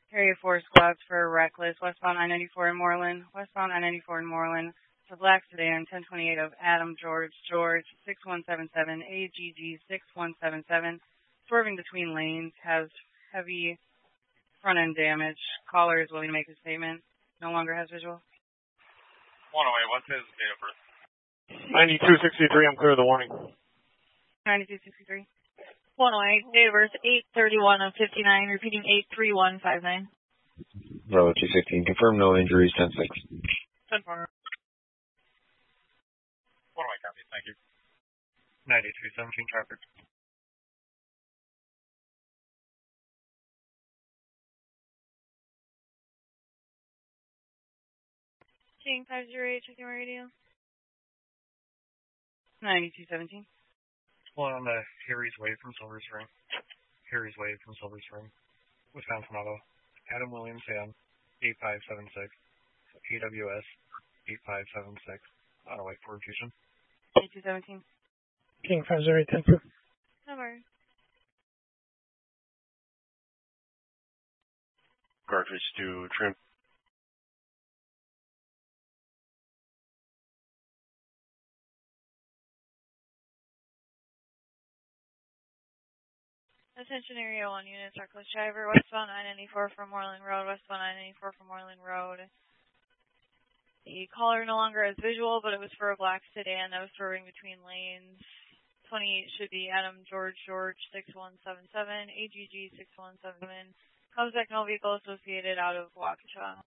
Area 4 squads for reckless, westbound I-94 in Moreland, westbound I-94 in Moreland, for black sedan, 1028 of Adam George, 6177, AGG 6177, swerving between lanes, has heavy front-end damage. Caller is willing to make a statement. No longer has visual. 108, what's his date of birth? 9263, I'm clear of the warning. 9263. 108, date of birth 8/31 of 59, repeating 8/31/59. Bravo 215, confirm no injuries, 10-6. 10-4. 108, copy, thank you. 9217, traffic. King 508, checking my radio. 9217. One on the Harry's Way from Silver Spring. Harry's Way from Silver Spring. Wisconsin Auto. Adam Williams Sam, 8576. AWS, 8576. Auto wait for refusion. 9217. King 508, thank you. Number. Cartridge to trim. Attention Area 1 units, reckless driver, westbound I-94 from Moreland Road, westbound I-94 from Moreland Road. The caller no longer has visual, but it was for a black sedan that was swerving between lanes. 28 should be Adam George 6177, AGG 6177. Comes back, no vehicle associated out of Waukesha.